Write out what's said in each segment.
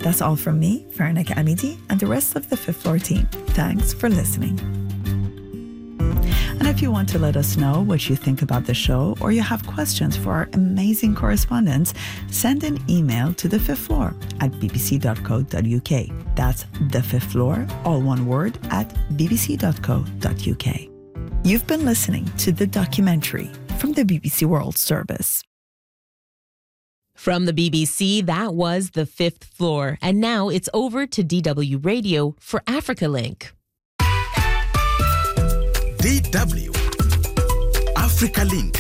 That's all from me, Farnak Amidi, and the rest of the Fifth Floor team. Thanks for listening. And if you want to let us know what you think about the show, or you have questions for our amazing correspondents, send an email to the Fifth Floor at bbc.co.uk. That's the Fifth Floor, all one word, at bbc.co.uk. You've been listening to The Documentary from the BBC World Service. From the BBC, that was The Fifth Floor. And now it's over to DW Radio for Africa Link. DW Africa Link.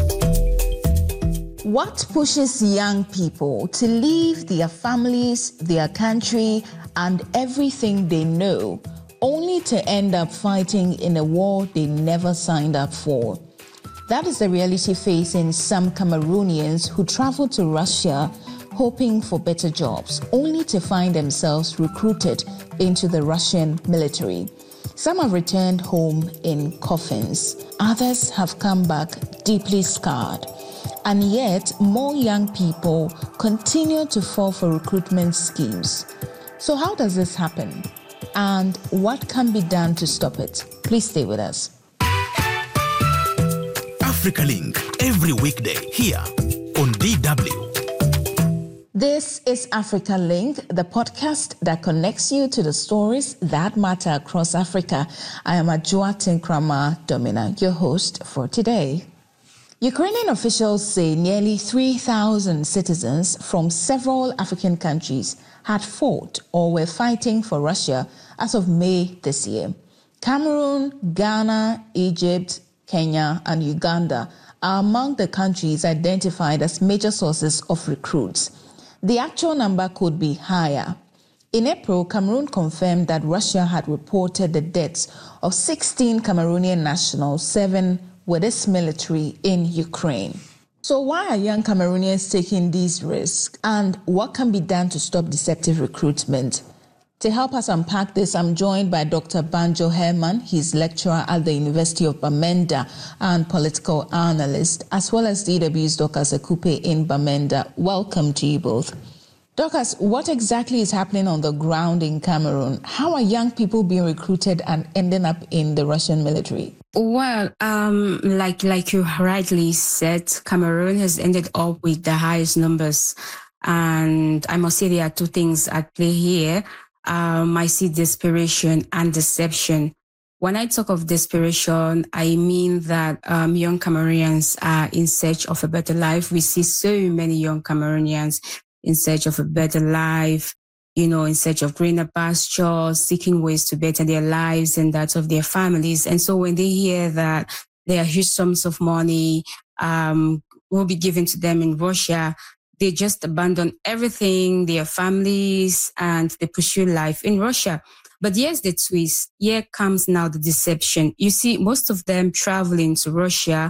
What pushes young people to leave their families, their country, and everything they know, only to end up fighting in a war they never signed up for? That is the reality facing some Cameroonians who travel to Russia hoping for better jobs, only to find themselves recruited into the Russian military. Some have returned home in coffins. Others have come back deeply scarred. And yet, more young people continue to fall for recruitment schemes. So how does this happen? And what can be done to stop it? Please stay with us. Africa Link, every weekday here on DW. This is Africa Link, the podcast that connects you to the stories that matter across Africa. I am Ajua Tinkrama Domina, your host for today. Ukrainian officials say nearly 3,000 citizens from several African countries had fought or were fighting for Russia as of May this year. Cameroon, Ghana, Egypt, Kenya, and Uganda are among the countries identified as major sources of recruits. The actual number could be higher. In April, Cameroon confirmed that Russia had reported the deaths of 16 Cameroonian nationals, 7 with its military in Ukraine. So why are young Cameroonians taking these risks, and what can be done to stop deceptive recruitment? To help us unpack this, I'm joined by Dr. Banjo Herman. He's lecturer at the University of Bamenda and political analyst, as well as DW's Dorcas Akupe in Bamenda. Welcome to you both. Dorcas, what exactly is happening on the ground in Cameroon? How are young people being recruited and ending up in the Russian military? Well, like you rightly said, Cameroon has ended up with the highest numbers. And I must say there are two things at play here. I see desperation and deception. When I talk of desperation, I mean that young Cameroonians are in search of a better life. We see so many young Cameroonians in search of a better life, in search of greener pastures, seeking ways to better their lives and that of their families. And so when they hear that there are huge sums of money will be given to them in Russia, they just abandon everything, their families, and they pursue life in Russia. But here's the twist. Here comes now the deception. You see, most of them traveling to Russia,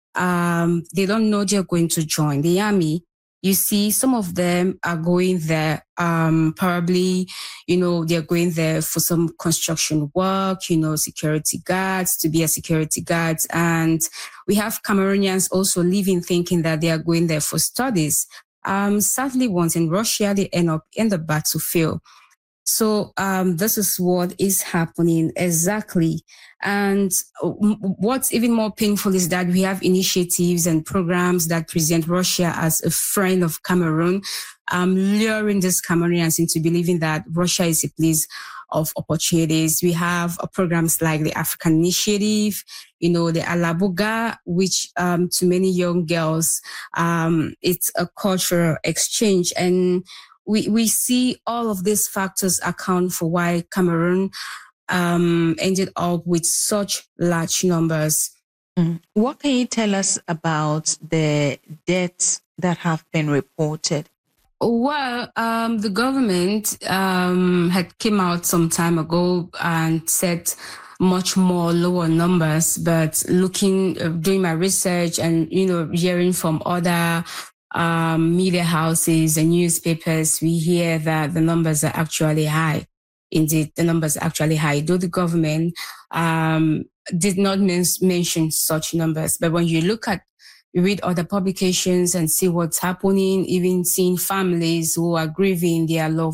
they don't know they're going to join the army. You see, some of them are going there, probably, they're going there for some construction work, security guards, to be a security guard. And we have Cameroonians also living thinking that they are going there for studies. Sadly, once in Russia, they end up in the battlefield. So this is what is happening exactly. And what's even more painful is that we have initiatives and programs that present Russia as a friend of Cameroon, luring these Cameroonians into believing that Russia is a place of opportunities. We have programs like the African Initiative, the Alabuga, which to many young girls, it's a cultural exchange. And we see all of these factors account for why Cameroon ended up with such large numbers. What can you tell us about the deaths that have been reported? Well, the government had came out some time ago and said much more lower numbers, but doing my research and, hearing from other media houses and newspapers, we hear that the numbers are actually high. Indeed, the numbers are actually high, though the government did not mention such numbers. But when you read other publications and see what's happening, even seeing families who are grieving their loved